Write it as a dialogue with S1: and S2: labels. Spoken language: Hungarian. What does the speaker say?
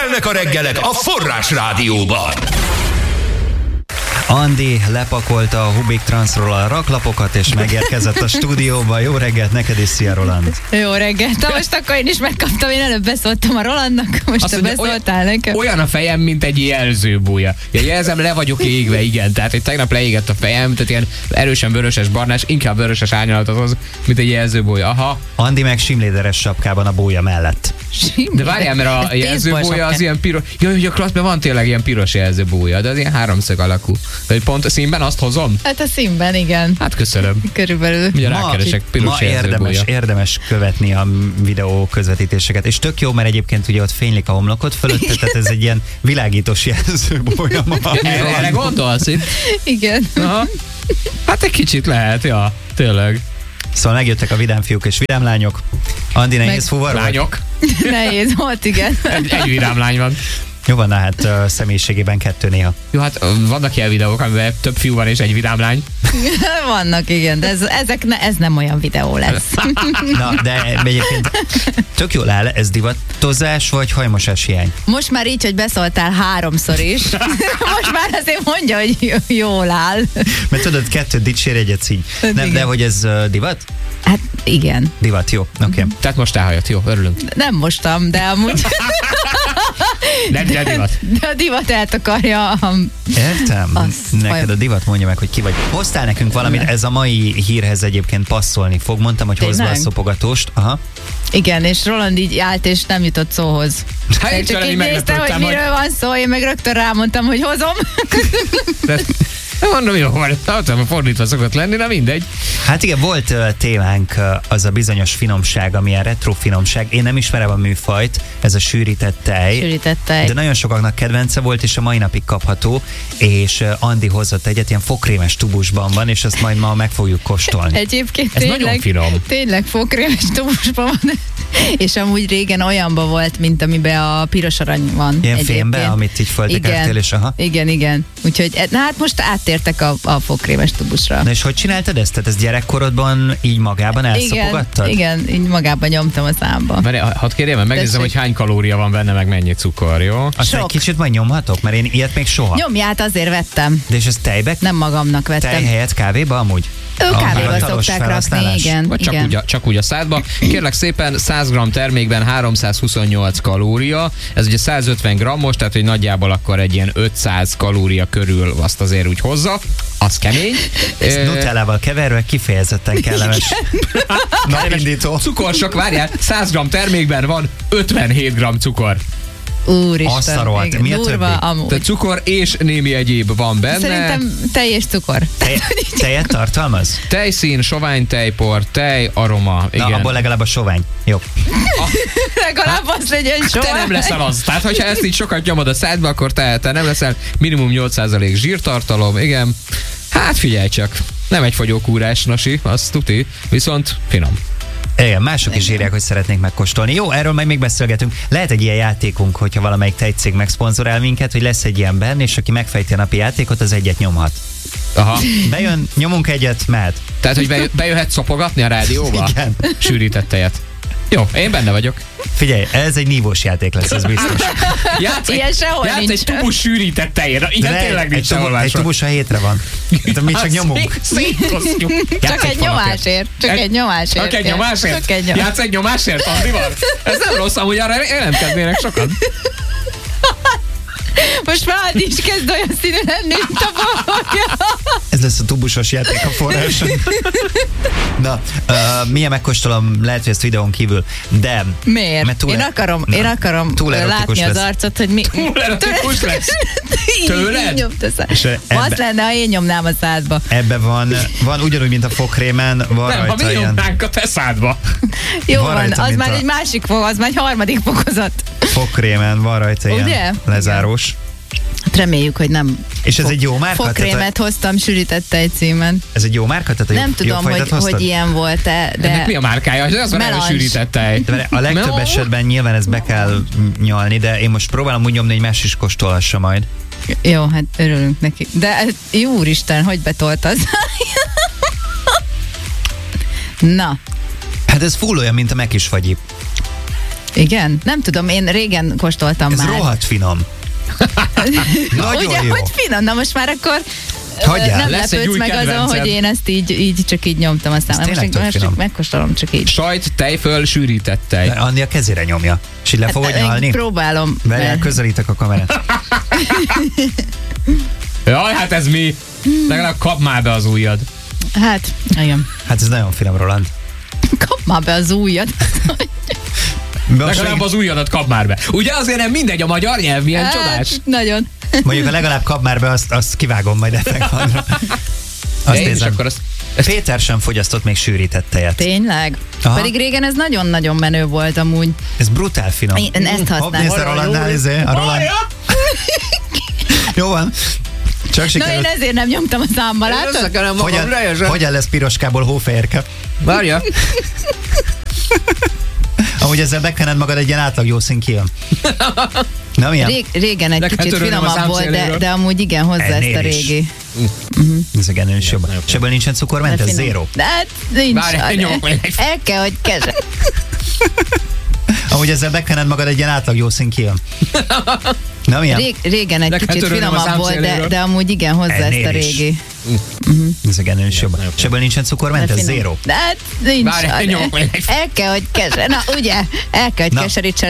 S1: Kelnek a reggelek a Forrás Rádióban.
S2: Andi lepakolta a Hubik Transról a raklapokat, és megérkezett a stúdióba. Jó reggelt neked is, szia Roland!
S3: Jó reggelt! Na most akkor én is megkaptam, én előbb beszóltam a Rolandnak, most te beszóltál nekem.
S4: Olyan a fejem, mint egy jelzőbúja. Ja, jelzem, le vagyok égve, igen. Tehát egy tegnap leégett a fejem, tehát ilyen erősen vöröses barnás, inkább vöröses árnyalatot hoz, mint egy jelzőbúja. Aha.
S2: Andi meg simléderes sapkában a bója mellett.
S4: De várjál, mert a jelzőbúja az ilyen piros. Jaj, a klasszban van tényleg ilyen piros jelzőbúja, de az ilyen háromszög alakú. De pont a színben azt hozom?
S3: Hát a színben, igen.
S4: Hát köszönöm.
S3: Körülbelül.
S4: Ugye rákeresek piros jelzőbúja.
S2: Érdemes követni a videó közvetítéseket, és tök jó, mert egyébként ugye ott fénylik a homlokot fölötte, tehát ez egy ilyen világítós jelzőbúja.
S4: Erre gondolsz itt?
S3: Igen.
S4: Aha. Hát egy kicsit lehet, ja, tényleg.
S2: Szóval megjöttek a vidám fiúk és vidám lányok. Andi, nehéz fuvar vagy?
S4: Lányok.
S3: Nehéz volt, igen.
S4: Egy vidám lány van.
S2: Jó van, hát személyiségében kettő néha.
S4: Jó, hát vannak ilyen videók, amiben több fiú van és egy vidám lány.
S3: Vannak, igen, de ez nem olyan videó lesz.
S2: Na, de egyébként tök jól áll, ez divatozás vagy hajmosás hiány?
S3: Most már így, hogy beszóltál háromszor is, most már azért mondja, hogy jól áll.
S2: Mert tudod, kettőt dicsér, egyet így. Nem, de hogy ez divat?
S3: Hát igen.
S2: Divat, jó, oké.
S4: Tehát most elhajott, jó, örülünk.
S3: Nem mostam, de amúgy...
S4: Nem divat.
S3: De a divat eltakarja.
S2: Értem. Neked a divat mondja meg, hogy ki vagy. Hoztál nekünk valamit, ez a mai hírhez egyébként passzolni fog. Mondtam, hogy hozd be a szopogatóst. Aha.
S3: Igen, és Roland így állt, és nem jutott szóhoz.
S4: Hát
S3: csak így nézte, hogy miről van szó, én meg rögtön rámondtam, hogy hozom.
S4: Mondom, jó, tartalma fordítva szokott lenni, de mindegy.
S2: Hát igen, volt témánk az a bizonyos finomság, amilyen retro finomság. Én nem ismerem a műfajt, ez a sűrített tej.
S3: Sűrített tej.
S2: De nagyon sokaknak kedvence volt, és a mai napig kapható, és Andi hozott egyet, ilyen fokrémes tubusban van, és azt majd ma meg fogjuk kóstolni.
S3: Egyébként
S4: ez nagyon finom.
S3: Tényleg fokrémes tubusban van. És amúgy régen olyanban volt, mint amiben a piros arany van.
S2: Ilyen fémbe, amit így föltekertél, és aha.
S3: Igen. Úgyhogy hát most áttértek a fokrémes tubusra.
S2: Na és hogy csináltad ezt? Tehát ezt gyerekkorodban így magában elszopogattad?
S3: Igen, így magában nyomtam a számba.
S4: Mert hadd kérjem, mert megnézem, hogy hány kalória van benne, meg mennyi cukor, jó?
S2: Azt egy kicsit majd nyomhatok, mert én ilyet még soha.
S3: Nyomját, azért vettem.
S2: De és ez tejbe?
S3: Nem magamnak vettem.
S2: Tej helyett kávéba amúgy?
S3: Kávéba szokták rakni, igen.
S4: Csak úgy a szádba. Kérlek szépen, 100 g termékben 328 kalória, ez ugye 150 g-os, tehát hogy nagyjából akkor egy ilyen 500 kalória körül azt azért úgy hozza. Az kemény.
S2: Ez nutellával keverve kifejezetten kellemes napindító.
S4: Cukorsok, várjál, 100 g termékben van 57 g cukor.
S3: Úristen,
S2: mi a
S3: durva
S2: többi?
S3: amúgy.
S4: Tehát cukor és némi egyéb van benne.
S3: Szerintem tej és cukor.
S2: Tejet tartalmaz?
S4: Tejszín, soványtejpor, tej, aroma. Igen.
S2: Na, abból legalább a sovány. Jó.
S3: Legalább az legyen sovány.
S4: Te nem leszel az. Tehát, hogyha ezt így sokat nyomod a szádba, akkor te nem leszel. Minimum 8% zsírtartalom, igen. Hát figyelj csak. Nem egy fogyókúrás, nasi, azt tuti. Viszont finom.
S2: Igen, mások is írják, hogy szeretnék megkóstolni. Jó, erről majd még beszélgetünk. Lehet egy ilyen játékunk, hogyha valamelyik tejcég megszponzorál minket, hogy lesz egy ilyen benne, és aki megfejti a napi játékot, az egyet nyomhat.
S4: Aha.
S2: Bejön, nyomunk egyet, mehet.
S4: Tehát, hogy bejöhet szopogatni a rádióba?
S2: Igen.
S4: Sűrített tejet. Jó, én benne vagyok.
S2: Figyelj, ez egy nívós játék lesz, ez biztos.
S3: Ilyen sehol nincs.
S4: Egy tubus sűrített tejére. Ilyen tényleg nincs sehol máshol.
S2: Egy tubus a hétre van. Mi csak nyomunk.
S3: Csak egy nyomásért. Csak egy nyomásért.
S4: Játsz egy nyomásért, Andival? Ez nem rossz, amúgy arra jelentkeznének sokan.
S3: Most már is kezd olyan színű lenni, mint a borja.
S2: Ez lesz a tubusos játék a Forráson. Na, milyen megkóstolom, lehet, hogy ezt videón kívül, de...
S3: Miért? Én akarom látni az arcot, hogy mi...
S4: Túl erotikus lesz. Tőled?
S3: Az lenne, ha én nyomnám a szádba.
S2: Ebbe van ugyanúgy, mint a fokrémen, van
S4: nem,
S2: rajta
S4: ha mi nyomnánk a te szádba.
S3: Jó van, az már egy másik fok, az már egy harmadik fokozat.
S2: Fokrémen van rajta ilyen lezárós.
S3: Hát reméljük, hogy nem.
S2: És ez egy jó márka?
S3: Fokrémet hoztam sűrített tej címen.
S2: Ez egy jó márka? Tehát
S3: nem tudom, hogy ilyen volt-e, de...
S4: Ennek mi a márkája? Az van, hogy sűrített tej.
S2: De a legtöbb esetben nyilván ezt be kell nyalni, de én most próbálom úgy nyomni, hogy más is kóstolhassa majd.
S3: Jó, hát örülünk neki. De jó úristen, hogy betoltad? Na.
S2: Hát ez full olyan, mint a mekis fagyi.
S3: Igen? Nem tudom, én régen kóstoltam
S2: Ez
S3: már.
S2: rohadt finom. Nagyon
S3: Ugye,
S2: jó.
S3: hogy finom? Na most már akkor
S2: Hagyjál.
S3: nem
S4: Lesz egy
S3: lepődsz
S4: új
S3: meg azon,
S4: kedvenced.
S3: hogy én ezt így csak így nyomtam, aztán
S2: Ez tényleg tök
S3: most
S2: finom.
S3: megkóstolom csak így.
S4: Sajt, tejföl, sűrített tej.
S2: Anni a kezére nyomja. És így le fogod nyalni?
S3: Próbálom.
S2: Várjál, közelítek a kamerát.
S4: Jaj, hát ez mi? Legalább kap már be az ujjad.
S3: Hát, igen.
S2: Hát ez nagyon finom, Roland.
S3: Kap már be az ujjad.
S4: Legalább az ujjadat kap már be. Ugye azért nem mindegy a magyar nyelv, milyen csodás.
S3: Nagyon.
S2: Mondjuk, ha legalább kap már be, azt kivágom majd effektvanra. Azt
S4: Én is
S2: nézem.
S4: akkor azt...
S2: Péter sem fogyasztott még sűrített tejet.
S3: Tényleg?
S2: Aha.
S3: Pedig régen ez nagyon-nagyon menő volt amúgy.
S2: Ez brutál finom.
S3: Én ezt
S2: Hopp, nézd a
S3: használom.
S2: Rolandnál, a Roland. Jó van. Csak
S3: Na,
S2: sikerült.
S3: én ezért nem nyomtam a számba, látod?
S4: Összekerem magam,
S2: Hogyan lesz piroskából hófehérke?
S4: Várja.
S2: Amúgy ezzel bekkened magad, egy ilyen átlag jó szín kijön. Nem ilyen?
S3: Régen egy
S4: Neked
S3: kicsit
S4: törölnöm a
S3: finomabb volt,
S4: számszéléről.
S3: de amúgy igen, hozzá
S2: Ennél
S3: ezt a
S2: is.
S3: régi.
S2: Ez a ennél is jobb. És ebből nincsen cukormentes?
S3: De finom.
S2: Zéro.
S3: De hát nincs.
S4: Várj, nyomok még egy-
S3: El kell, hogy keze.
S2: Amúgy ezzel bekkened magad, egy ilyen átlag jó szín kijön. Nem ilyen?
S3: Régen egy
S4: Neked
S3: kicsit
S4: törölnöm a
S3: finomabb volt,
S4: számszéléről.
S3: de amúgy igen, hozzá
S2: Ennél
S3: ezt a
S2: is.
S3: régi.
S2: Ez a ennél is jobb. És ebből nincsen
S3: De
S2: cukormentes?
S3: finom.
S2: Zéro.
S3: De hát nincs.
S4: Várj, nyomok még egy-
S3: El kell, hogy keze. Na ugye, el kell, hogy
S2: Na.
S3: keserítsen